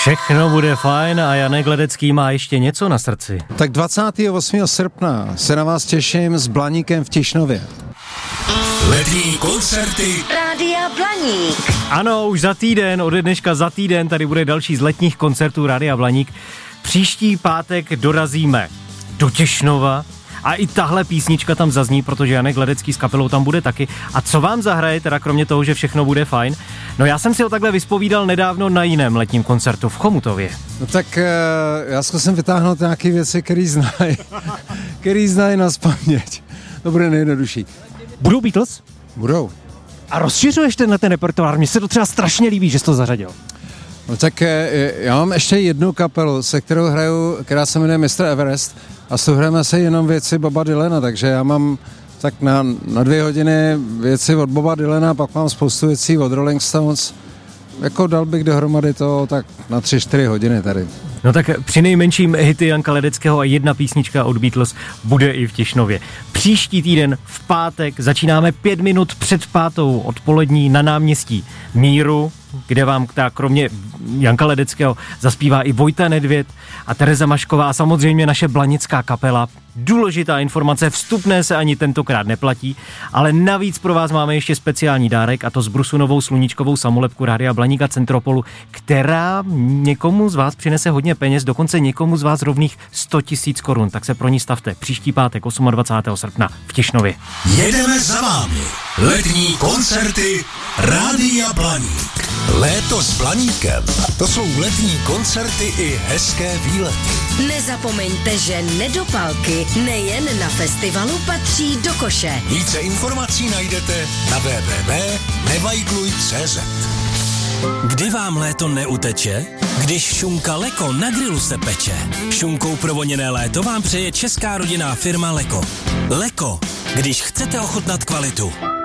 Všechno bude fajn a Janek Ledecký má ještě něco na srdci. Tak 28. srpna se na vás těším s Blaníkem v Tišnově. Letní koncerty Rádia Blaník. Ano, už za týden, ode dneška za týden, tady bude další z letních koncertů Rádia Blaník. Příští pátek dorazíme do Tišnova a i tahle písnička tam zazní, protože Janek Ledecký s kapelou tam bude taky. A co vám zahraje, teda kromě toho, že všechno bude fajn? No já jsem si ho takhle vyspovídal nedávno na jiném letním koncertu v Chomutově. No tak já zkusím vytáhnout nějaké věci, který znají nazpaměť. To bude nejjednodušší. Budou Beatles? Budou. A rozšiřuješ ten repertoár? Mně se to třeba strašně líbí, že jsi to zařadil. No tak já mám ještě jednu kapelu, se kterou hraju, která se jmenuje Mr. Everest a s tou hrajeme se jenom věci Boba Dylana, takže já mám tak na 2 hodiny věci od Boba Dylana, pak mám spoustu věcí od Rolling Stones. Jako dal bych dohromady to tak na 3-4 hodiny tady. No tak při nejmenším hity Janka Ledeckého a jedna písnička od Beatles bude i v Tišnově. Příští týden v pátek začínáme 5 minut před 5:00 odpolední na náměstí Míru, kde vám kromě Janka Ledeckého zaspívá i Vojta Nedvěd a Tereza Mašková a samozřejmě naše blanická kapela. Důležitá informace, vstupné se ani tentokrát neplatí, ale navíc pro vás máme ještě speciální dárek, a to zbrusunovou sluníčkovou samolepku Rádia Blaník a Centropolu, která někomu z vás přinese hodně peněz, dokonce někomu z vás rovných 100 000 korun, tak se pro ní stavte příští pátek 28. srpna v Tišnově. jedeme za vámi. Letní koncerty Rádia Blaník. Léto s Blaníkem. To jsou letní koncerty i hezké výlety. Nezapomeňte, že nedopalky nejen na festivalu patří do koše. Více informací najdete na www.nevajgluj.cz. Kdy vám léto neuteče? Když šunka Leko na grilu se peče. Šunkou provoněné léto vám přeje česká rodinná firma Leko. Leko, když chcete ochutnat kvalitu.